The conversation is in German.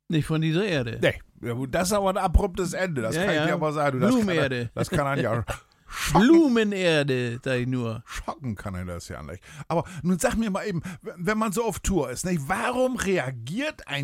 Nicht von dieser Erde. Nee, ja, gut, das ist aber ein abruptes Ende, das Ja, kann ich ja. dir aber sagen. Blumenerde. Das kann er ja schocken. Blumenerde, sag ich nur. Schocken kann er das ja nicht. Aber nun sag mir mal eben, wenn man so auf Tour ist, nicht, warum reagiert ein